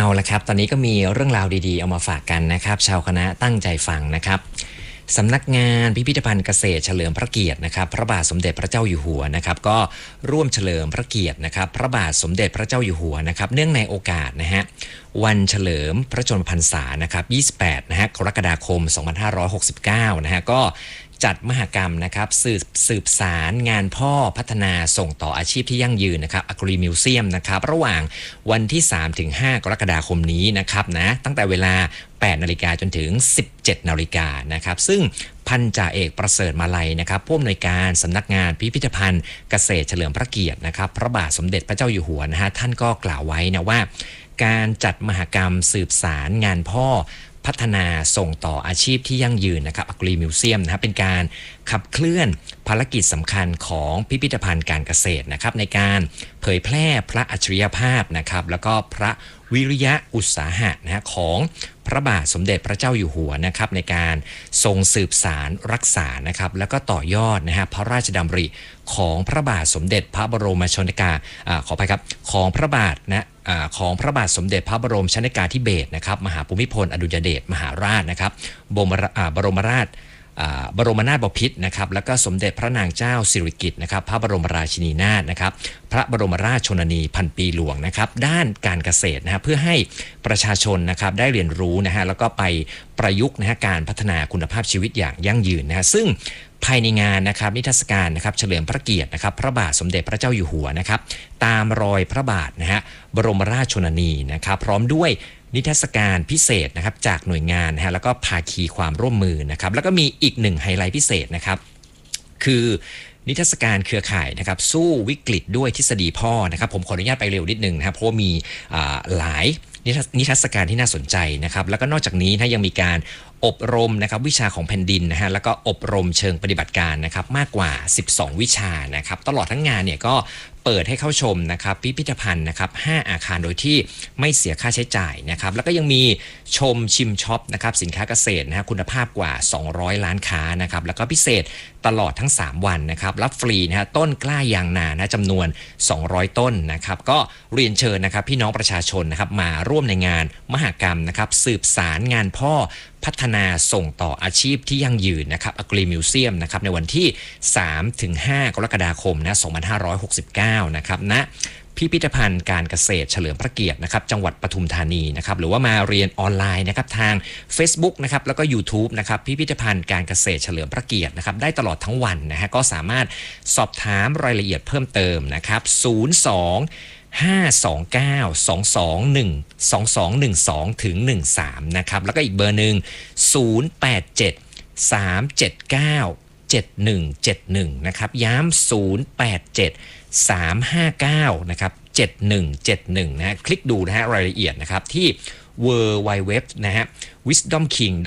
ละครับตอนนี้ก็มีเรื่องราวดีๆเอามาฝากกันนะครับชาวคณะตั้งใจฟังนะครับสำนักงานพิพิธภัณฑ์เกษตรเฉลิมพระเกียรตินะครับพระบาทสมเด็จพระเจ้าอยู่หัวนะครับก็ร่วมเฉลิมพระเกียรตินะครับพระบาทสมเด็จพระเจ้าอยู่หัวนะครับเนื่องในโอกาสนะฮะวันเฉลิมพระชนมพรรษานะครับ28นะฮะกรกฎาคม2569นะฮะก็จัดมหกรรมนะครับสืบสารงานพ่อพัฒนาส่งต่ออาชีพที่ยั่งยืนนะครับAgri Museumนะครับระหว่างวันที่ 3-5 กรกฎาคมนี้นะครับนะตั้งแต่เวลา 8 นาฬิกาจนถึง 17 นาฬิกานะครับซึ่งพันจ่าเอกประเสริฐมาลัยนะครับผู้อำนวยการสำนักงานพิพิธภัณฑ์เกษตรเฉลิมพระเกียรตินะครับพระบาทสมเด็จพระเจ้าอยู่หัวนะฮะท่านก็กล่าวไว้นะว่าการจัดมหกรรมสืบสารงานพ่อพัฒนาส่งต่ออาชีพที่ยั่งยืนนะครับAgri Museumนะครับเป็นการขับเคลื่อนภารกิจสำคัญของพิพิธภัณฑ์การเกษตรนะครับในการเผยแพร่พระอัจฉริยภาพนะครับแล้วก็พระวิริยะอุตสาหะนะของพระบาทสมเด็จพระเจ้าอยู่หัวนะครับในการทรงสืบสารรักษานะครับแล้วก็ต่อยอดนะฮะพระราชดำริของพระบาทสมเด็จพระบรมชนกาขออภัยครับของพระบาทของพระบาทสมเด็จพระบรมชนกาธิเบศรนะครับมหาภูมิพลอดุลยเดชมหาราชนะครับบรมนาถบพิตรนะครับแล้วก็สมเด็จพระนางเจ้าสิริกิติ์นะครับพระบรมราชินีนาถนะครับพระบรมราชชนนีพันปีหลวงนะครับด้านการเกษตรนะฮะเพื่อให้ประชาชนนะครับได้เรียนรู้นะฮะแล้วก็ไปประยุกต์นะฮะการพัฒนาคุณภาพชีวิตอย่างยั่งยืนนะฮะซึ่งภายในงานนะครับนิทรรศการนะครับเฉลิมพระเกียรตินะครับพระบาทสมเด็จพระเจ้าอยู่หัวนะครับตามรอยพระบาทนะฮะบรมราชชนนีนะครับพร้อมด้วยนิทรรศการพิเศษนะครับจากหน่วยงานนะฮะแล้วก็ภาคีความร่วมมือนะครับแล้วก็มีอีกหนึ่งไฮไลท์พิเศษนะครับคือนิทรรศการเครือข่ายนะครับสู้วิกฤตด้วยทฤษฎีพ่อนะครับผมขออนุญาตไปเร็วนิดนึงนะครับเพราะมีหลายนิทรรศการที่น่าสนใจนะครับแล้วก็นอกจากนี้นะยังมีการอบรมนะครับวิชาของแผ่นดินนะฮะแล้วก็อบรมเชิงปฏิบัติการนะครับมากกว่า12วิชานะครับตลอดทั้งงานเนี่ยก็เปิดให้เข้าชมนะครับพิพิธภัณฑ์นะครับ5อาคารโดยที่ไม่เสียค่าใช้จ่ายนะครับแล้วก็ยังมีชมชิมช็อปนะครับสินค้าเกษตรนะฮะคุณภาพกว่า200ล้านค้านะครับแล้วก็พิเศษตลอดทั้ง3วันนะครับรับฟรีนะฮะต้นกล้ายางนานะจำนวน200ต้นนะครับก็เรียนเชิญนะครับพี่น้องประชาชนนะครับมาร่วมในงานมหกรรมนะครับสืบสารงานพ่อพัฒนาส่งต่ออาชีพที่ยั่งยืนนะครับAgri Museumนะครับในวันที่ 3-5 กรกฎาคมนะ2569นะครับณพิพิธภัณฑ์การเกษตรเฉลิมพระเกียรตินะครับจังหวัดปทุมธานีนะครับหรือว่ามาเรียนออนไลน์นะครับทาง Facebook นะครับแล้วก็ YouTube นะครับพิพิธภัณฑ์การเกษตรเฉลิมพระเกียรตินะครับได้ตลอดทั้งวันนะฮะก็สามารถสอบถามรายละเอียดเพิ่มเติมนะครับ02-529-221-2212ถึง13นะครับแล้วก็อีกเบอร์หนึ่ง087-379-7171นะครับย้ำ087-359นะครับ7171นะฮะคลิกดูนะฮะรายละเอียดนะครับที่ www นะฮะ wisdomking